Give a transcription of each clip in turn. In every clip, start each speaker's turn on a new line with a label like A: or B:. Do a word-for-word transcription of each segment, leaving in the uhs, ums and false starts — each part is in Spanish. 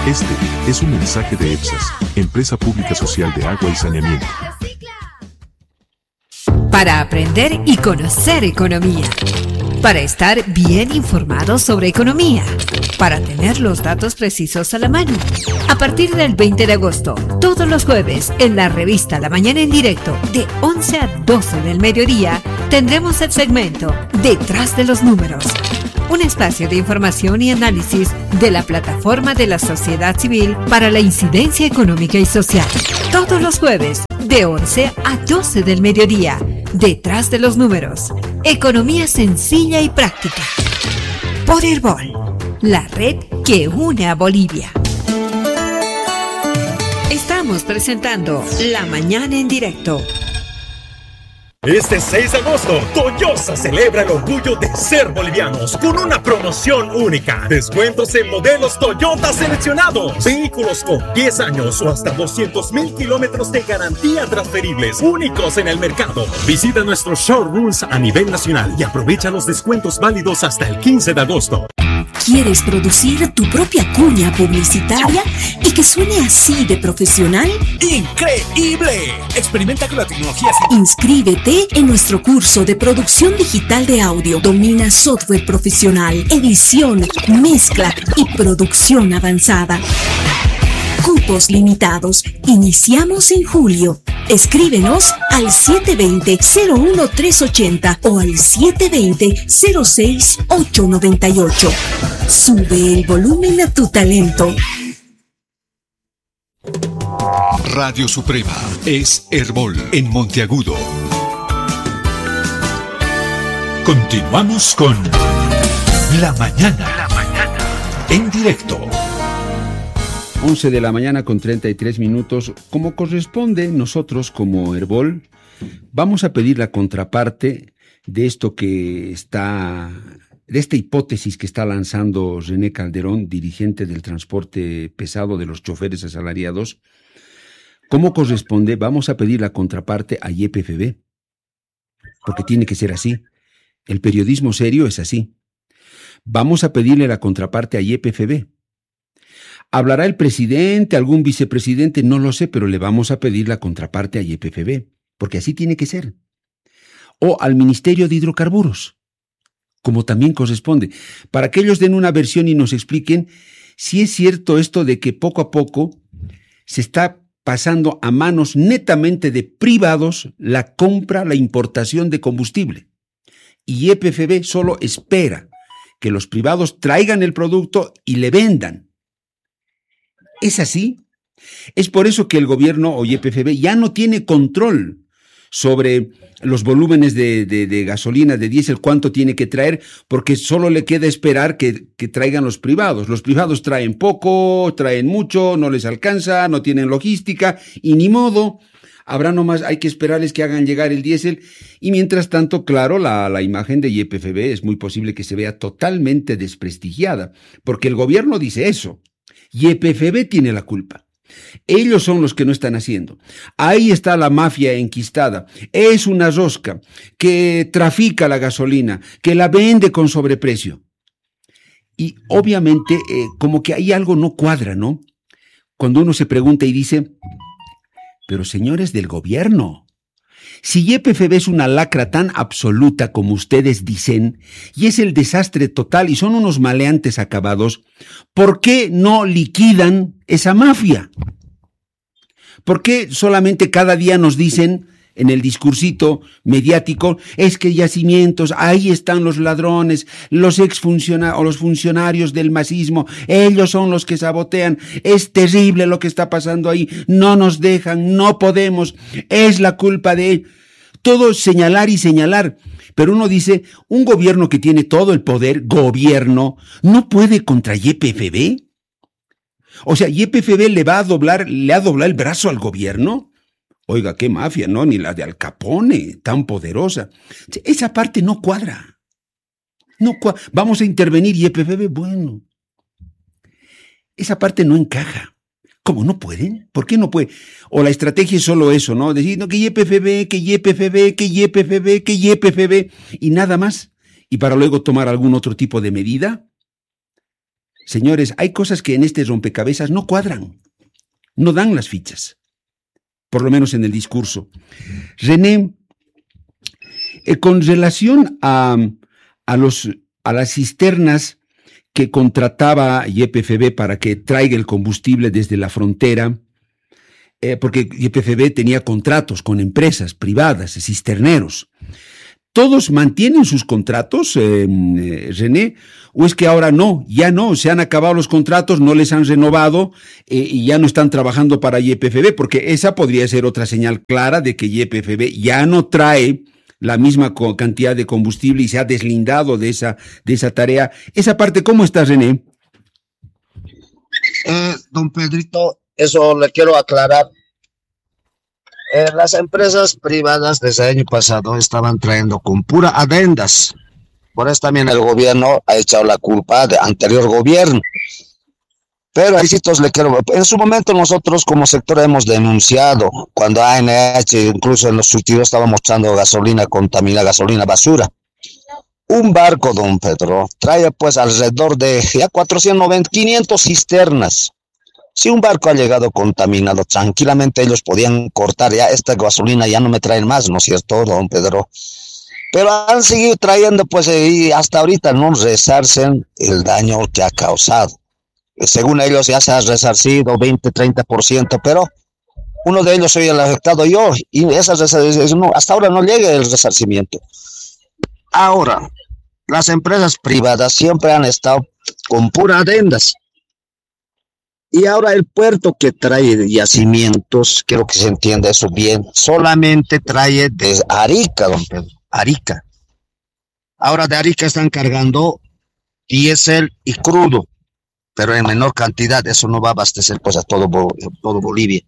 A: Este es un mensaje de EPSAS, Empresa Pública Social de Agua y Saneamiento.
B: Para aprender y conocer economía. Para estar bien informados sobre economía. Para tener los datos precisos a la mano. A partir del veinte de agosto, todos los jueves, en la revista La Mañana en Directo, de once a doce del mediodía, tendremos el segmento Detrás de los Números. Un espacio de información y análisis de la plataforma de la sociedad civil para la incidencia económica y social. Todos los jueves, de once a doce del mediodía, Detrás de los Números. Economía sencilla y práctica. Por Herbol, la red que une a Bolivia. Estamos presentando La Mañana en Directo.
C: Este seis de agosto, Toyosa celebra el orgullo de ser bolivianos con una promoción única. Descuentos en modelos Toyota seleccionados. Vehículos con diez años o hasta doscientos mil kilómetros de garantía transferibles, únicos en el mercado. Visita nuestros showrooms a nivel nacional y aprovecha los descuentos válidos hasta el quince de agosto.
D: ¿Quieres producir tu propia cuña publicitaria y que suene así de profesional?
C: ¡Increíble! Experimenta con la tecnología.
D: Inscríbete en nuestro curso de producción digital de audio. Domina software profesional, edición, mezcla y producción avanzada. Cupos limitados. Iniciamos en julio. Escríbenos al siete dos cero, cero uno tres ocho cero o al siete dos cero, cero seis ocho nueve ocho. Sube el volumen a tu talento.
E: Radio Suprema es Herbol en Monteagudo. Continuamos con La Mañana, La Mañana en directo.
F: once de la mañana con treinta y tres minutos. Como corresponde, nosotros como Herbol vamos a pedir la contraparte de esto que está, de esta hipótesis que está lanzando René Calderón, dirigente del transporte pesado de los choferes asalariados. Como corresponde, vamos a pedir la contraparte a Y P F B, porque tiene que ser así. El periodismo serio es así. Vamos a pedirle la contraparte a Y P F B. ¿Hablará el presidente, algún vicepresidente? No lo sé, pero le vamos a pedir la contraparte a Y P F B, porque así tiene que ser. O al Ministerio de Hidrocarburos, como también corresponde, para que ellos den una versión y nos expliquen si es cierto esto de que poco a poco se está pasando a manos netamente de privados la compra, la importación de combustible. Y Y P F B solo espera que los privados traigan el producto y le vendan. ¿Es así? Es por eso que el gobierno o Y P F B ya no tiene control sobre los volúmenes de, de, de gasolina, de diésel, cuánto tiene que traer, porque solo le queda esperar que, que traigan los privados. Los privados traen poco, traen mucho, no les alcanza, no tienen logística, y ni modo, habrá nomás, hay que esperarles que hagan llegar el diésel, y mientras tanto, claro, la, la imagen de Y P F B es muy posible que se vea totalmente desprestigiada, porque el gobierno dice eso. Y P F B tiene la culpa. Ellos son los que no están haciendo. Ahí está la mafia enquistada. Es una rosca que trafica la gasolina, que la vende con sobreprecio. Y obviamente, eh, como que hay algo no cuadra, ¿no? Cuando uno se pregunta y dice, pero señores del gobierno, si Y P F B es una lacra tan absoluta como ustedes dicen, y es el desastre total y son unos maleantes acabados, ¿por qué no liquidan esa mafia? ¿Por qué solamente cada día nos dicen en el discursito mediático, es que yacimientos, ahí están los ladrones, los exfuncionarios o los funcionarios del masismo, ellos son los que sabotean, es terrible lo que está pasando ahí, no nos dejan, no podemos, es la culpa de ellos. Todo señalar y señalar, pero uno dice, un gobierno que tiene todo el poder, gobierno, ¿no puede contra Y P F B? O sea, ¿Y P F B le va a doblar, le ha doblado el brazo al gobierno? Oiga, qué mafia, ¿no? Ni la de Al Capone, tan poderosa. Esa parte no cuadra. No cuadra. Vamos a intervenir Y P F B, bueno. Esa parte no encaja. ¿Cómo no pueden? ¿Por qué no pueden? O la estrategia es solo eso, ¿no? Decir, no, que Y P F B, que Y P F B, que Y P F B, que Y P F B, y nada más. Y para luego tomar algún otro tipo de medida. Señores, hay cosas que en este rompecabezas no cuadran, no dan las fichas, por lo menos en el discurso. René, eh, con relación a, a, los, a las cisternas que contrataba Y P F B para que traiga el combustible desde la frontera, eh, porque Y P F B tenía contratos con empresas privadas, cisterneros. ¿Todos mantienen sus contratos, eh, eh, René? ¿O es que ahora no, ya no, se han acabado los contratos, no les han renovado eh, y ya no están trabajando para Y P F B? Porque esa podría ser otra señal clara de que Y P F B ya no trae la misma cantidad de combustible y se ha deslindado de esa, de esa tarea. Esa parte, ¿cómo está, René?
G: Eh, don Pedrito, eso le quiero aclarar. Eh, las empresas privadas desde el año pasado estaban trayendo con pura adendas. Por eso también el gobierno ha echado la culpa del anterior gobierno. Pero ahí sí le quiero... En su momento nosotros como sector hemos denunciado, cuando A N H incluso en los surtidos estaba mostrando gasolina contaminada, gasolina basura. Un barco, don Pedro, trae pues alrededor de ya cuatrocientos noventa, quinientas cisternas. Si un barco ha llegado contaminado, tranquilamente ellos podían cortar ya esta gasolina, ya no me traen más, ¿no es cierto, don Pedro? Pero han seguido trayendo, pues, y hasta ahorita no resarcen el daño que ha causado. Según ellos ya se ha resarcido veinte, treinta por ciento, pero uno de ellos soy el afectado yo, y esas, no, hasta ahora no llega el resarcimiento. Ahora, las empresas privadas siempre han estado con puras adendas. Y ahora el puerto que trae yacimientos, quiero que se entienda eso bien, solamente trae de Arica, don Pedro, Arica. Ahora de Arica están cargando diésel y crudo, pero en menor cantidad, eso no va a abastecer pues a todo, todo Bolivia.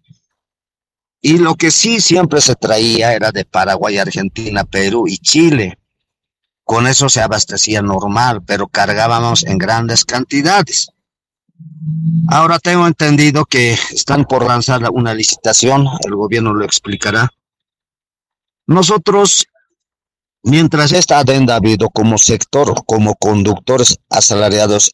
G: Y lo que sí siempre se traía era de Paraguay, Argentina, Perú y Chile. Con eso se abastecía normal, pero cargábamos en grandes cantidades. Ahora tengo entendido que están por lanzar una licitación, el gobierno lo explicará. Nosotros, mientras esta adenda ha habido como sector, como conductores asalariados,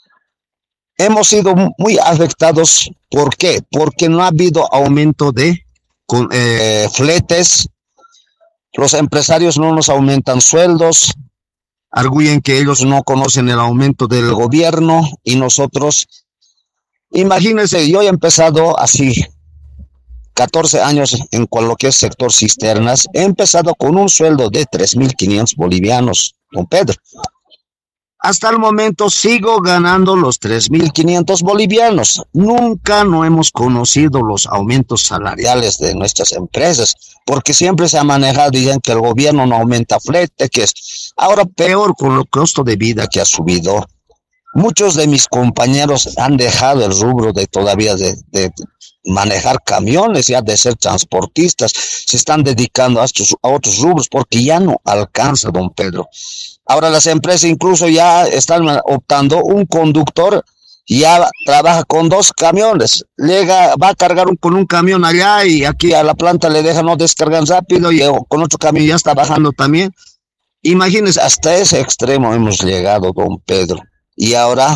G: hemos sido muy afectados. ¿Por qué? Porque no ha habido aumento de con, eh, fletes, los empresarios no nos aumentan sueldos, arguyen que ellos no conocen el aumento del gobierno y nosotros... Imagínense, yo he empezado así, catorce años en lo que es sector cisternas, he empezado con un sueldo de tres mil quinientos bolivianos, don Pedro. Hasta el momento sigo ganando los tres mil quinientos bolivianos. Nunca no hemos conocido los aumentos salariales de nuestras empresas, porque siempre se ha manejado, dicen que el gobierno no aumenta flete, que es ahora peor con el costo de vida que ha subido. Muchos de mis compañeros han dejado el rubro de todavía de, de manejar camiones, ya de ser transportistas, se están dedicando a, estos, a otros rubros porque ya no alcanza, don Pedro. Ahora las empresas incluso ya están optando, un conductor ya trabaja con dos camiones, llega, va a cargar un, con un camión allá y aquí a la planta le dejan, no descargan rápido y con otro camión ya está bajando también. Imagínense, hasta ese extremo hemos llegado, don Pedro. Y ahora,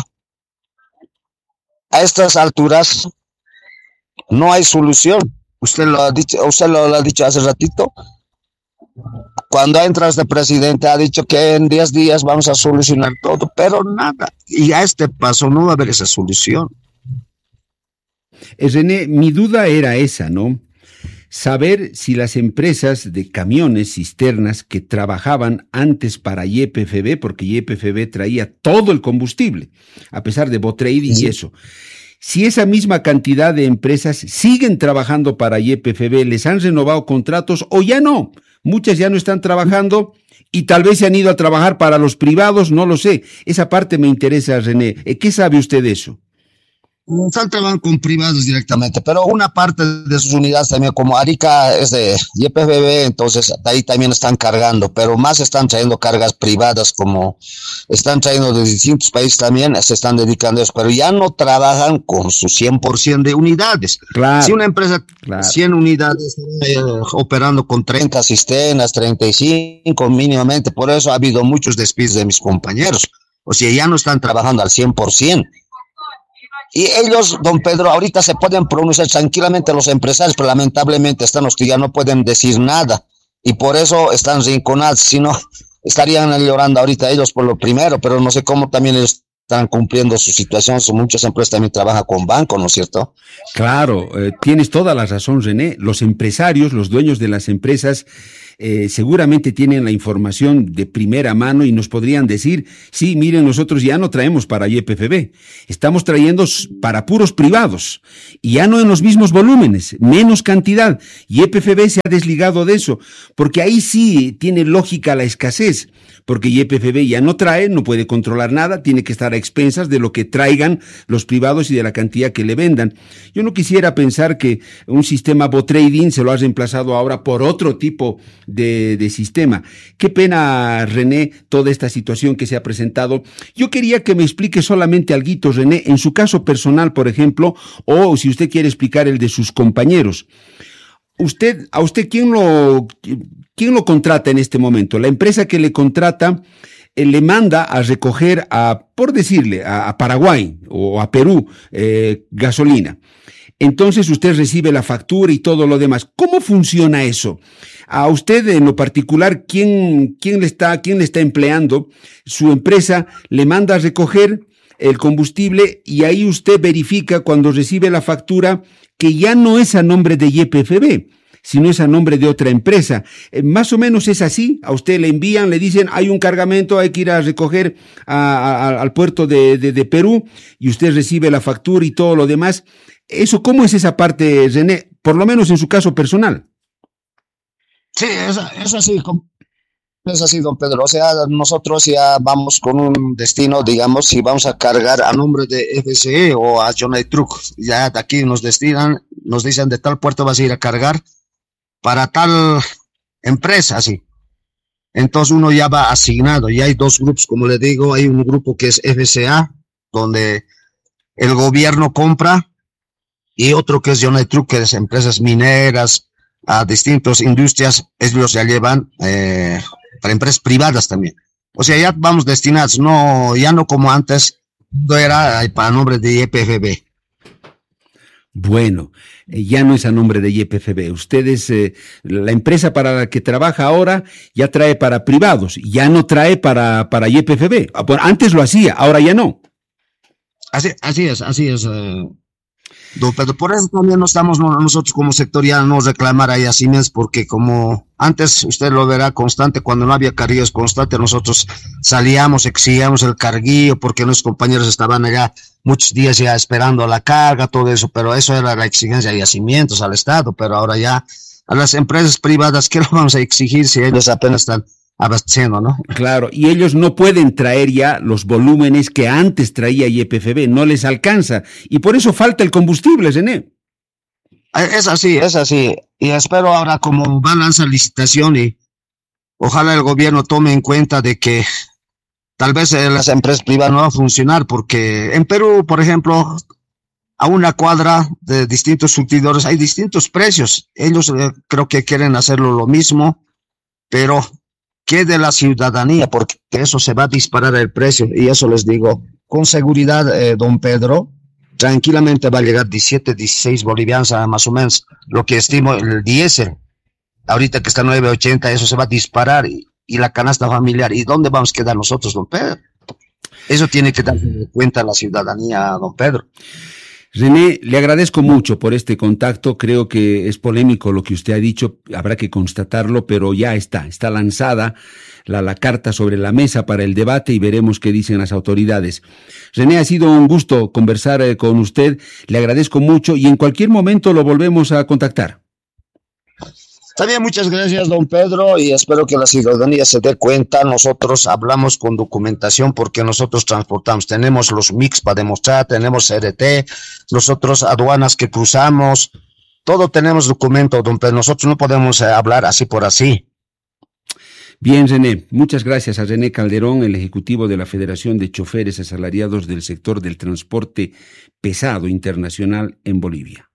G: a estas alturas, no hay solución. Usted lo ha dicho, usted lo ha dicho hace ratito. Cuando entras de presidente ha dicho que en diez días vamos a solucionar todo, pero nada. Y a este paso no va a haber esa solución.
F: Eh, René, mi duda era esa, ¿no? Saber si las empresas de camiones, cisternas que trabajaban antes para Y P F B, porque Y P F B traía todo el combustible, a pesar de Botrading sí. Y eso, si esa misma cantidad de empresas siguen trabajando para Y P F B, les han renovado contratos o ya no, muchas ya no están trabajando y tal vez se han ido a trabajar para los privados, no lo sé, esa parte me interesa, René. ¿Qué sabe usted de eso?
G: Están trabajando con privados directamente, pero una parte de sus unidades también, como Arica es de Y P F B, entonces ahí también están cargando, pero más están trayendo cargas privadas, como están trayendo de distintos países también, se están dedicando a eso, pero ya no trabajan con su cien por ciento de unidades. Claro, si una empresa, claro. cien unidades, eh, operando con treinta cisternas, treinta y cinco mínimamente, por eso ha habido muchos despidos de mis compañeros, o sea, ya no están trabajando al cien por ciento. Y ellos, don Pedro, ahorita se pueden pronunciar tranquilamente los empresarios, pero lamentablemente están hostigados, no pueden decir nada. Y por eso están rinconados, si no, estarían llorando ahorita ellos por lo primero, pero no sé cómo también ellos están cumpliendo su situación. Muchas empresas también trabajan con bancos, ¿no es cierto?
F: Claro, eh, tienes toda la razón, René. Los empresarios, los dueños de las empresas, eh, seguramente tienen la información de primera mano y nos podrían decir, sí, miren, nosotros ya no traemos para Y P F B, estamos trayendo para puros privados, y ya no en los mismos volúmenes, menos cantidad. Y Y P F B se ha desligado de eso, porque ahí sí tiene lógica la escasez, porque Y P F B ya no trae, no puede controlar nada, tiene que estar a expensas de lo que traigan los privados y de la cantidad que le vendan. Yo no quisiera pensar que un sistema bot-trading se lo ha reemplazado ahora por otro tipo de, de sistema. Qué pena, René, toda esta situación que se ha presentado. Yo quería que me explique solamente alguito, René, en su caso personal, por ejemplo, o si usted quiere explicar el de sus compañeros. Usted, ¿a usted quién lo, quién lo contrata en este momento? La empresa que le contrata eh, le manda a recoger a, por decirle, a, a Paraguay o a Perú eh, gasolina. Entonces usted recibe la factura y todo lo demás. ¿Cómo funciona eso? A usted en lo particular, ¿quién, quién le está, quién le está empleando? Su empresa le manda a recoger el combustible y ahí usted verifica cuando recibe la factura que ya no es a nombre de Y P F B, sino es a nombre de otra empresa. Eh, más o menos es así. A usted le envían, le dicen, hay un cargamento, hay que ir a recoger a, a, al puerto de, de, de Perú, y usted recibe la factura y todo lo demás. Eso, ¿cómo es esa parte, René? Por lo menos en su caso personal.
G: Sí, es, es así, es así, don Pedro. O sea, nosotros ya vamos con un destino, digamos, si vamos a cargar a nombre de F C E o a Johnny Truck, ya de aquí nos destinan, nos dicen de tal puerto vas a ir a cargar para tal empresa, así. Entonces uno ya va asignado, y hay dos grupos, como le digo, hay un grupo que es F C A, donde el gobierno compra, y otro que es Johnny Truck, que es empresas mineras, a distintas industrias, ellos ya llevan eh, para empresas privadas también. O sea, ya vamos destinados, no, ya no como antes, no era para nombre de Y P F B.
F: Bueno, eh, ya no es a nombre de Y P F B. Ustedes, eh, la empresa para la que trabaja ahora ya trae para privados, ya no trae para, para Y P F B. Bueno, antes lo hacía, ahora ya no.
G: Así, así es, así es. Eh. Don Pedro, por eso también no estamos nosotros como sector ya no reclamar ahí a Siemens, porque como antes usted lo verá constante, cuando no había carguillos constantes, nosotros salíamos, exigíamos el carguillo, porque nuestros compañeros estaban allá muchos días ya esperando la carga, todo eso, pero eso era la exigencia y yacimientos al Estado, pero ahora ya a las empresas privadas, ¿qué lo vamos a exigir si ellos apenas están abasteciendo, no?
F: Claro, y ellos no pueden traer ya los volúmenes que antes traía Y P F B, no les alcanza, y por eso falta el combustible, René.
G: Es así, es así, y espero ahora como va a lanzar licitación y ojalá el gobierno tome en cuenta de que tal vez las empresas privadas no van a funcionar, porque en Perú, por ejemplo, a una cuadra de distintos surtidores hay distintos precios, ellos eh, creo que quieren hacerlo lo mismo, pero ¿qué de la ciudadanía? Porque eso se va a disparar el precio, y eso les digo, con seguridad, eh, don Pedro, tranquilamente va a llegar diecisiete, dieciséis bolivianos más o menos, lo que estimo el diésel, ahorita que está nueve ochenta, eso se va a disparar, y, y la canasta familiar, ¿y dónde vamos a quedar nosotros, don Pedro? Eso tiene que darse cuenta la ciudadanía, don Pedro.
F: René, le agradezco mucho por este contacto, creo que es polémico lo que usted ha dicho, habrá que constatarlo, pero ya está, está lanzada la, la carta sobre la mesa para el debate y veremos qué dicen las autoridades. René, ha sido un gusto conversar eh, con usted, le agradezco mucho y en cualquier momento lo volvemos a contactar.
G: También muchas gracias, don Pedro, y espero que la ciudadanía se dé cuenta. Nosotros hablamos con documentación porque nosotros transportamos. Tenemos los mix para demostrar, tenemos C R T, nosotros aduanas que cruzamos, todo tenemos documento, don Pedro. Nosotros no podemos eh, hablar así por así.
F: Bien, René, muchas gracias a René Calderón, el ejecutivo de la Federación de Choferes Asalariados del Sector del Transporte Pesado Internacional en Bolivia.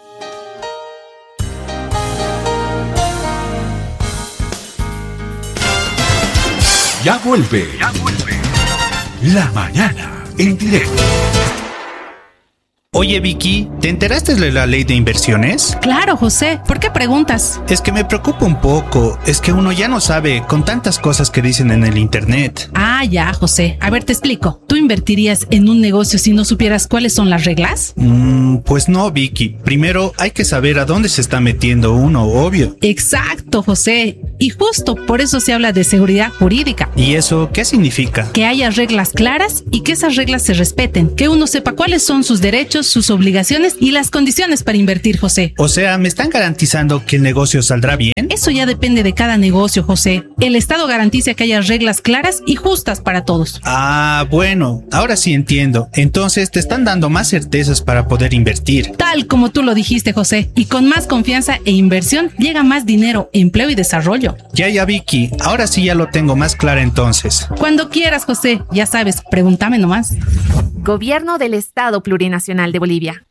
E: Ya vuelve, ya vuelve. La mañana en directo. Oye, Vicky, ¿te enteraste de la ley de inversiones?
H: Claro, José. ¿Por qué preguntas?
E: Es que me preocupa un poco. Es que uno ya no sabe con tantas cosas que dicen en el internet.
H: Ah, ya, José. A ver, te explico. ¿Tú invertirías en un negocio si no supieras cuáles son las reglas?
E: Mm, pues no, Vicky. Primero hay que saber a dónde se está metiendo uno, obvio.
H: Exacto, José. Y justo por eso se habla de seguridad jurídica.
E: ¿Y eso qué significa?
H: Que haya reglas claras y que esas reglas se respeten. Que uno sepa cuáles son sus derechos, sus obligaciones y las condiciones para invertir, José.
E: O sea, ¿me están garantizando que el negocio saldrá bien?
H: Eso ya depende de cada negocio, José. El Estado garantiza que haya reglas claras y justas para todos.
E: Ah, bueno, ahora sí entiendo. Entonces te están dando más certezas para poder invertir.
H: Tal como tú lo dijiste, José. Y con más confianza e inversión llega más dinero, empleo y desarrollo.
E: Ya, ya, Vicky. Ahora sí ya lo tengo más claro entonces.
H: Cuando quieras, José. Ya sabes, pregúntame nomás.
I: Gobierno del Estado Plurinacional de Bolivia.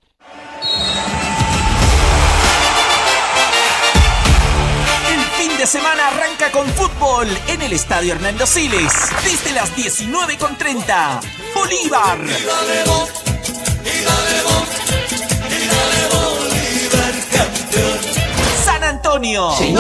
J: El fin de semana arranca con fútbol en el Estadio Hernando Siles. Desde las diecinueve con treinta. Bolívar. San Antonio.
K: Señor.